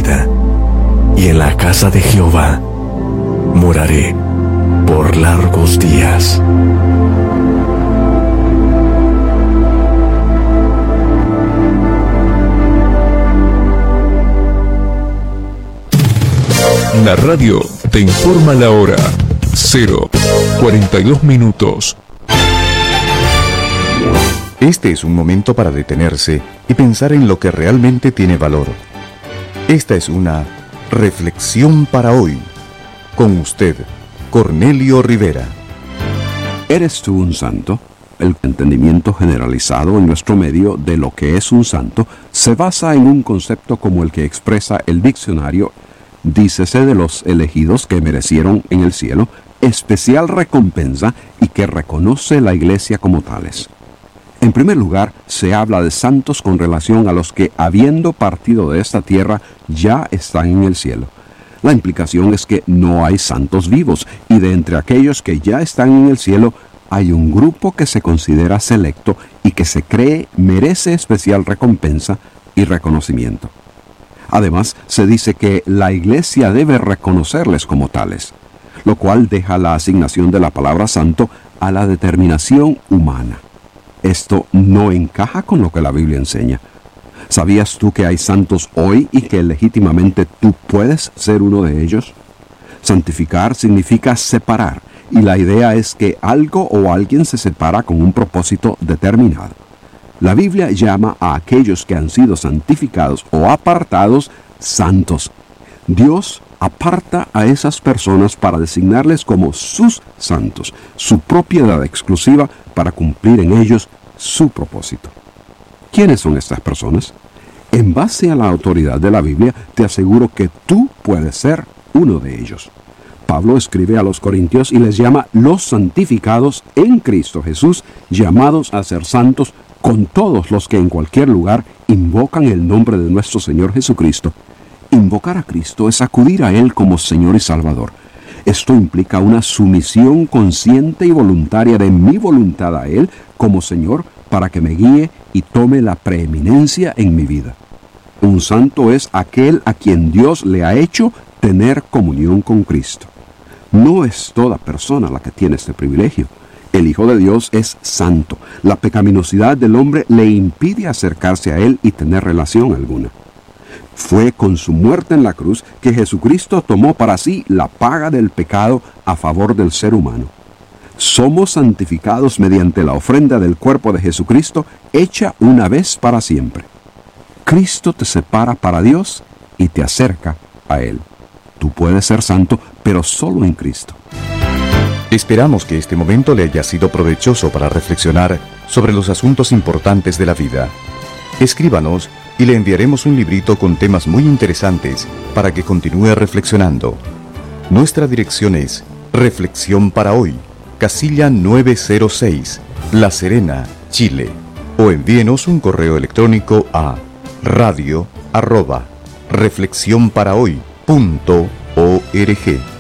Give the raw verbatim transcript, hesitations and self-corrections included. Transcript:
vida, y en la casa de Jehová moraré por largos días. La radio te informa la hora. Cero, cuarenta y dos minutos. Este es un momento para detenerse y pensar en lo que realmente tiene valor. Esta es una reflexión para hoy. Con usted, Cornelio Rivera. ¿Eres tú un santo? El entendimiento generalizado en nuestro medio de lo que es un santo se basa en un concepto como el que expresa el diccionario. Dícese de los elegidos que merecieron en el cielo especial recompensa y que reconoce la Iglesia como tales. En primer lugar, se habla de santos con relación a los que, habiendo partido de esta tierra, ya están en el cielo. La implicación es que no hay santos vivos, y de entre aquellos que ya están en el cielo, hay un grupo que se considera selecto y que se cree merece especial recompensa y reconocimiento. Además, se dice que la Iglesia debe reconocerles como tales, lo cual deja la asignación de la palabra santo a la determinación humana. Esto no encaja con lo que la Biblia enseña. ¿Sabías tú que hay santos hoy y que legítimamente tú puedes ser uno de ellos? Santificar significa separar, y la idea es que algo o alguien se separa con un propósito determinado. La Biblia llama a aquellos que han sido santificados o apartados santos. Dios aparta a esas personas para designarles como sus santos, su propiedad exclusiva para cumplir en ellos su propósito. ¿Quiénes son estas personas? En base a la autoridad de la Biblia, te aseguro que tú puedes ser uno de ellos. Pablo escribe a los Corintios y les llama los santificados en Cristo Jesús, llamados a ser santos con todos los que en cualquier lugar invocan el nombre de nuestro Señor Jesucristo. Invocar a Cristo es acudir a Él como Señor y Salvador. Esto implica una sumisión consciente y voluntaria de mi voluntad a Él como Señor para que me guíe y tome la preeminencia en mi vida. Un santo es aquel a quien Dios le ha hecho tener comunión con Cristo. No es toda persona la que tiene este privilegio. El Hijo de Dios es santo. La pecaminosidad del hombre le impide acercarse a Él y tener relación alguna. Fue con su muerte en la cruz que Jesucristo tomó para sí la paga del pecado a favor del ser humano. Somos santificados mediante la ofrenda del cuerpo de Jesucristo hecha una vez para siempre. Cristo te separa para Dios y te acerca a Él. Tú puedes ser santo, pero solo en Cristo. Esperamos que este momento le haya sido provechoso para reflexionar sobre los asuntos importantes de la vida. Escríbanos y le enviaremos un librito con temas muy interesantes para que continúe reflexionando. Nuestra dirección es Reflexión para Hoy, Casilla nueve cero seis, La Serena, Chile. O envíenos un correo electrónico a radio arroba reflexión para hoy punto org.